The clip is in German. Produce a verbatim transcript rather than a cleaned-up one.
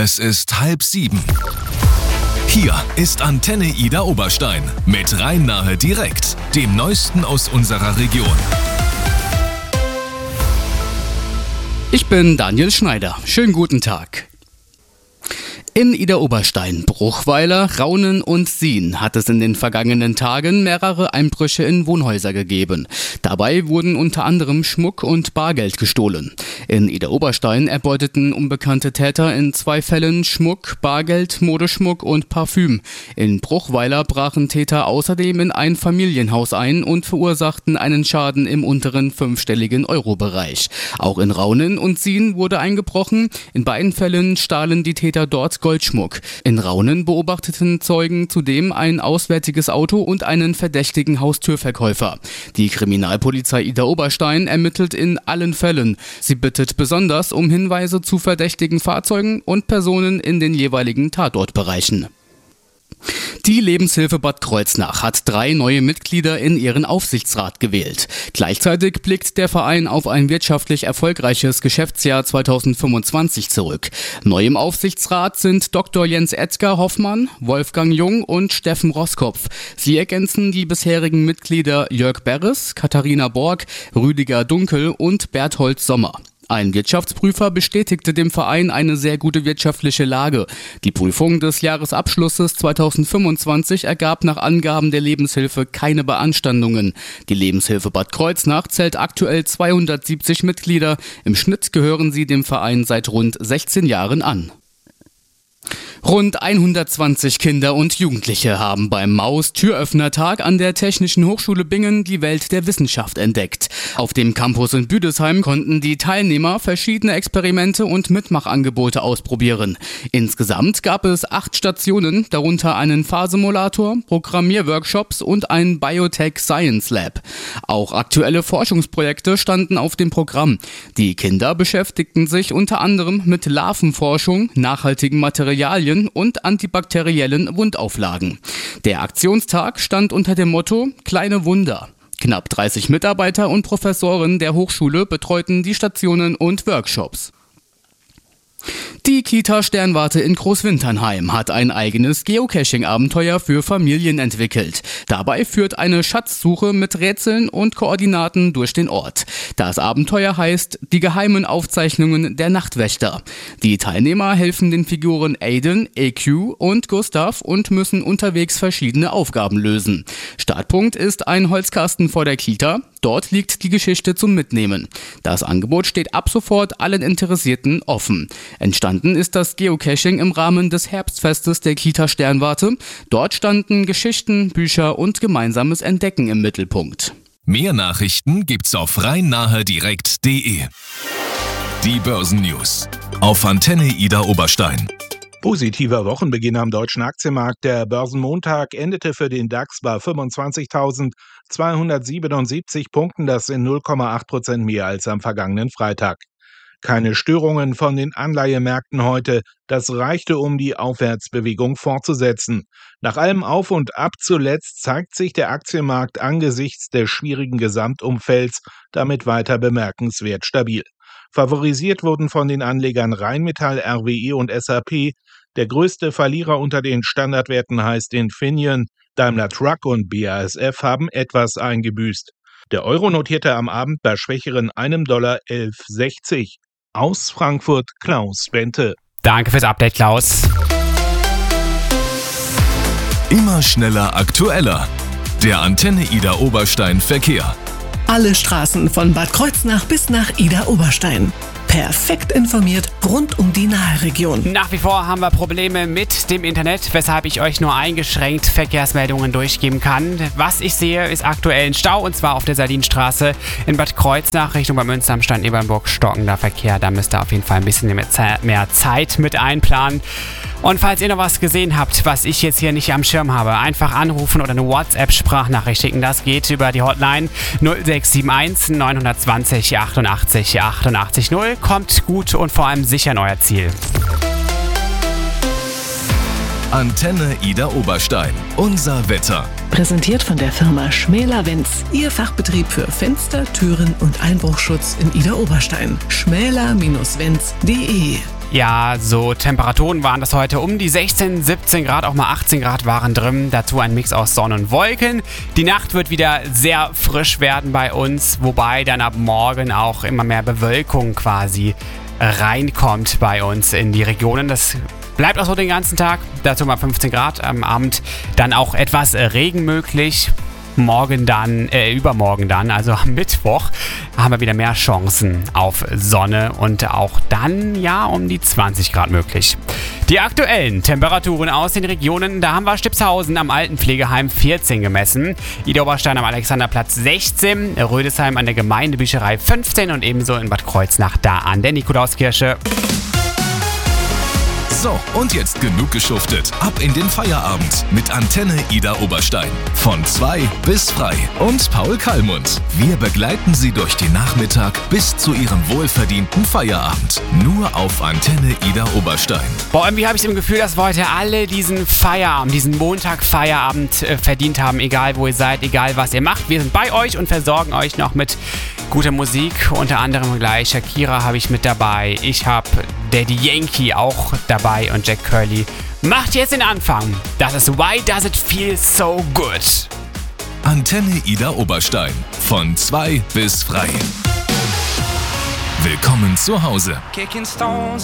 Es ist halb sieben. Hier ist Antenne Ida Oberstein mit Rhein-Nahe direkt, dem Neuesten aus unserer Region. Ich bin Daniel Schneider. Schönen guten Tag. In Ida Oberstein, Bruchweiler, Raunen und Sien hat es in den vergangenen Tagen mehrere Einbrüche in Wohnhäuser gegeben. Dabei wurden unter anderem Schmuck und Bargeld gestohlen. In Ida Oberstein erbeuteten unbekannte Täter in zwei Fällen Schmuck, Bargeld, Modeschmuck und Parfüm. In Bruchweiler brachen Täter außerdem in ein Familienhaus ein und verursachten einen Schaden im unteren fünfstelligen Euro-Bereich. Auch in Raunen und Sien wurde eingebrochen. In beiden Fällen stahlen die Täter dort Goldschmuck. In Raunen beobachteten Zeugen zudem ein auswärtiges Auto und einen verdächtigen Haustürverkäufer. Die Kriminalpolizei Ida Oberstein ermittelt in allen Fällen. Sie bittet besonders um Hinweise zu verdächtigen Fahrzeugen und Personen in den jeweiligen Tatortbereichen. Die Lebenshilfe Bad Kreuznach hat drei neue Mitglieder in ihren Aufsichtsrat gewählt. Gleichzeitig blickt der Verein auf ein wirtschaftlich erfolgreiches Geschäftsjahr zweitausendfünfundzwanzig zurück. Neu im Aufsichtsrat sind Doktor Jens Etzger Hoffmann, Wolfgang Jung und Steffen Roskopf. Sie ergänzen die bisherigen Mitglieder Jörg Berres, Katharina Borg, Rüdiger Dunkel und Berthold Sommer. Ein Wirtschaftsprüfer bestätigte dem Verein eine sehr gute wirtschaftliche Lage. Die Prüfung des Jahresabschlusses zweitausendfünfundzwanzig ergab nach Angaben der Lebenshilfe keine Beanstandungen. Die Lebenshilfe Bad Kreuznach zählt aktuell zweihundertsiebzig Mitglieder. Im Schnitt gehören sie dem Verein seit rund sechzehn Jahren an. Rund hundertzwanzig Kinder und Jugendliche haben beim Maus-Türöffnertag an der Technischen Hochschule Bingen die Welt der Wissenschaft entdeckt. Auf dem Campus in Büdesheim konnten die Teilnehmer verschiedene Experimente und Mitmachangebote ausprobieren. Insgesamt gab es acht Stationen, darunter einen Fahrsimulator, Programmierworkshops und ein Biotech Science Lab. Auch aktuelle Forschungsprojekte standen auf dem Programm. Die Kinder beschäftigten sich unter anderem mit Larvenforschung, nachhaltigen Materialien und antibakteriellen Wundauflagen. Der Aktionstag stand unter dem Motto Kleine Wunder. Knapp dreißig Mitarbeiter und Professoren der Hochschule betreuten die Stationen und Workshops. Die Kita Sternwarte in Großwinternheim hat ein eigenes Geocaching-Abenteuer für Familien entwickelt. Dabei führt eine Schatzsuche mit Rätseln und Koordinaten durch den Ort. Das Abenteuer heißt Die geheimen Aufzeichnungen der Nachtwächter. Die Teilnehmer helfen den Figuren Aiden, A Q und Gustav und müssen unterwegs verschiedene Aufgaben lösen. Startpunkt ist ein Holzkasten vor der Kita. Dort liegt die Geschichte zum Mitnehmen. Das Angebot steht ab sofort allen Interessierten offen. Entstanden ist das Geocaching im Rahmen des Herbstfestes der Kita Sternwarte. Dort standen Geschichten, Bücher und gemeinsames Entdecken im Mittelpunkt. Mehr Nachrichten gibt's auf rhein-nahe direkt punkt de. Die Börsennews auf Antenne Ida Oberstein. Positiver Wochenbeginn am deutschen Aktienmarkt. Der Börsenmontag endete für den DAX bei fünfundzwanzigtausendzweihundertsiebenundsiebzig Punkten, das sind null Komma acht Prozent mehr als am vergangenen Freitag. Keine Störungen von den Anleihemärkten heute, das reichte, um die Aufwärtsbewegung fortzusetzen. Nach allem Auf und Ab zuletzt zeigt sich der Aktienmarkt angesichts des schwierigen Gesamtumfelds damit weiter bemerkenswert stabil. Favorisiert wurden von den Anlegern Rheinmetall, R W E und S A P. Der größte Verlierer unter den Standardwerten heißt Infineon. Daimler Truck und B A S F haben etwas eingebüßt. Der Euro notierte am Abend bei schwächeren einem Dollar elf sechzig. Aus Frankfurt Klaus Bente. Danke fürs Update, Klaus. Immer schneller, aktueller. Der Antenne Ida Oberstein Verkehr. Alle Straßen von Bad Kreuznach bis nach Ida Oberstein. Perfekt informiert rund um die Nahe-Region. Nach wie vor haben wir Probleme mit dem Internet, weshalb ich euch nur eingeschränkt Verkehrsmeldungen durchgeben kann. Was ich sehe, ist aktuell ein Stau, und zwar auf der Sardinenstraße in Bad Kreuznach Richtung Bad Münster am Stand Ebernburg. Stockender Verkehr, da müsst ihr auf jeden Fall ein bisschen mehr Zeit mit einplanen. Und falls ihr noch was gesehen habt, was ich jetzt hier nicht am Schirm habe, einfach anrufen oder eine WhatsApp-Sprachnachricht schicken. Das geht über die Hotline null sechs sieben eins neun zwei null achtundachtzig achtundachtzig null. Kommt gut und vor allem sicher an euer Ziel. Antenne Ida Oberstein. Unser Wetter. Präsentiert von der Firma Schmäler-Wenz. Ihr Fachbetrieb für Fenster, Türen und Einbruchschutz in Ida Oberstein. schmäler Bindestrich wenz punkt de Ja, so Temperaturen waren das heute um die sechzehn, siebzehn Grad, auch mal achtzehn Grad waren drin. Dazu ein Mix aus Sonne und Wolken. Die Nacht wird wieder sehr frisch werden bei uns, wobei dann ab morgen auch immer mehr Bewölkung quasi reinkommt bei uns in die Regionen. Das bleibt auch so den ganzen Tag. Dazu mal fünfzehn Grad. Am Abend dann auch etwas Regen möglich. Morgen dann, äh, übermorgen dann, also am Mittwoch, haben wir wieder mehr Chancen auf Sonne und auch dann, ja, um die zwanzig Grad möglich. Die aktuellen Temperaturen aus den Regionen, da haben wir Stipshausen am Altenpflegeheim vierzehn gemessen, Ida Oberstein am Alexanderplatz sechzehn, Rödesheim an der Gemeindebücherei fünfzehn und ebenso in Bad Kreuznach da an der Nikolauskirche. So, und jetzt genug geschuftet. Ab in den Feierabend mit Antenne Ida Oberstein. Von zwei bis frei. Und Paul Kallmund. Wir begleiten Sie durch den Nachmittag bis zu Ihrem wohlverdienten Feierabend. Nur auf Antenne Ida Oberstein. Boah, irgendwie habe ich im Gefühl, dass wir heute alle diesen Feierabend, diesen Montag-Feierabend äh, verdient haben. Egal, wo ihr seid, egal, was ihr macht. Wir sind bei euch und versorgen euch noch mit guter Musik. Unter anderem gleich Shakira habe ich mit dabei. Ich habe Daddy Yankee auch dabei und Jack Curly. Macht jetzt den Anfang. Das ist Why Does It Feel So Good? Antenne Ida Oberstein. Von zwei bis frei. Willkommen zu Hause.